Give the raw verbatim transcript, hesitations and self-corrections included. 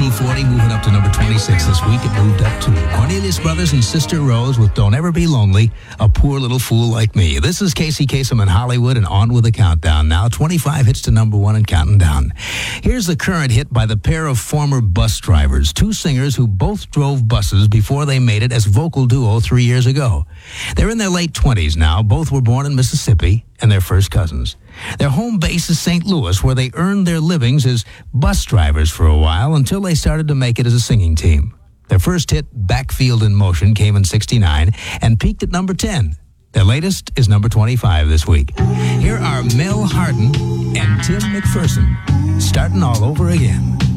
U forty, moving up to number twenty-six this week. It moved up to Cornelius Brothers and Sister Rose with Don't Ever Be Lonely, A Poor Little Fool Like Me. This is Casey Kasem in Hollywood, and on with the countdown now. twenty-five hits to number one and counting down. Here's the current hit by the pair of former bus drivers, two singers who both drove buses before they made it as vocal duo three years ago. They're in their late twenties now. Both were born in Mississippi, and they're first cousins. Their home base is Saint Louis, where they earned their livings as bus drivers for a while until they started to make it as a singing team. Their first hit, Backfield in Motion, came in sixty-nine and peaked at number ten. Their latest is number twenty-five this week. Here are Mel Hardin and Tim McPherson, Starting All Over Again.